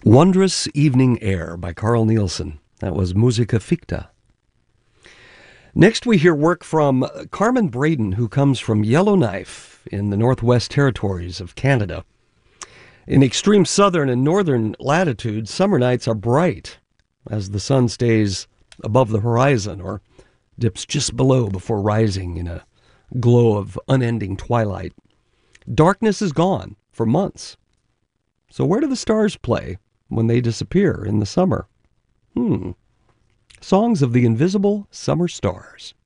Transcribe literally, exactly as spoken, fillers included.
Wondrous Evening Air by Carl Nielsen. That was Musica Ficta. Next we hear work from Carmen Braden, who comes from Yellowknife in the Northwest Territories of Canada. In extreme southern and northern latitudes, summer nights are bright as the sun stays above the horizon or dips just below before rising in a glow of unending twilight. Darkness is gone for months. So where do the stars play when they disappear in the summer? Hmm. Songs of the Invisible Summer Stars.